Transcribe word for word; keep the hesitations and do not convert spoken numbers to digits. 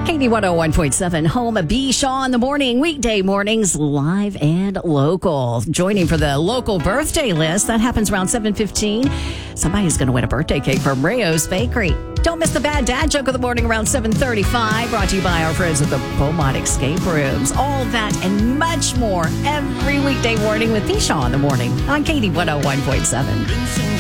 K D one oh one point seven, home of B. Shaw in the morning, weekday mornings, live and local. Joining for the local birthday list, that happens around seven fifteen. Somebody's going to win a birthday cake from Rayo's Bakery. Don't miss the Bad Dad Joke of the morning around seven thirty-five, brought to you by our friends at the Beaumont Escape Rooms. All that and much more every weekday morning with B. Shaw in the morning on K D one oh one point seven.